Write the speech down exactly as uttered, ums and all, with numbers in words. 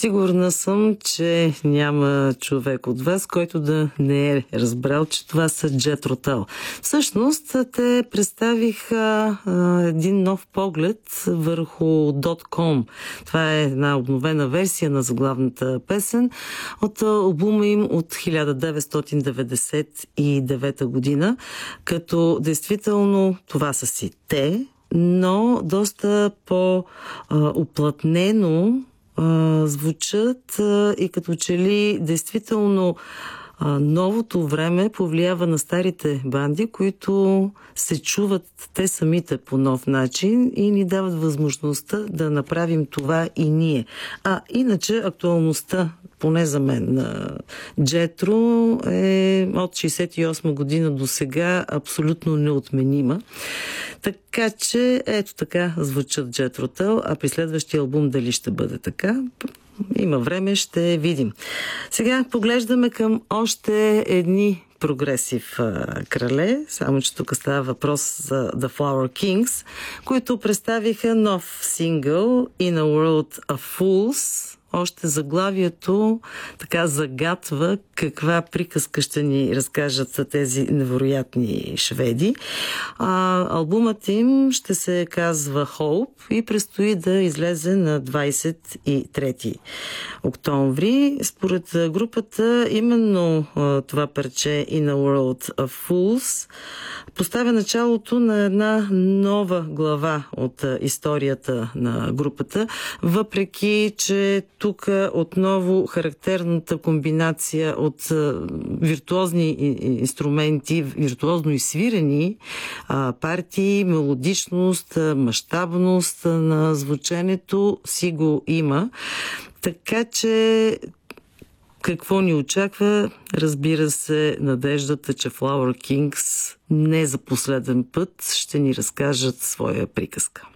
Сигурна съм, че няма човек от вас, който да не е разбрал, че това са Jethro Tull. Всъщност, те представиха а, един нов поглед върху .com. Това е една обновена версия на заглавната песен от албума им от хиляда деветстотин деветдесет и девета година, като действително това са си те, но доста по-уплътнено звучат и като че ли действително новото време повлиява на старите банди, които се чуват те самите по нов начин и ни дават възможността да направим това и ние. А иначе актуалността, поне за мен, на Джетро е от шейсет и осма година до сега абсолютно неотменима. Така че ето така звучат Jethro Tull, а при следващия албум дали ще бъде така? Има време, ще видим. Сега поглеждаме към още едни прогресив крале, само че тук става въпрос за The Flower Kings, които представиха нов сингъл In a World of Fools. Още заглавието така загатва каква приказка ще ни разкажат тези невероятни шведи. А, албумът им ще се казва Hope и предстои да излезе на двадесет и трети октомври. Според групата, именно а, това парче In a World of Fools поставя началото на една нова глава от а, историята на групата, въпреки че тук отново характерната комбинация от виртуозни инструменти, виртуозно изсвирени партии, мелодичност, мащабност на звученето си го има. Така че какво ни очаква? Разбира се, надеждата, че Flower Kings не за последен път ще ни разкажат своя приказка.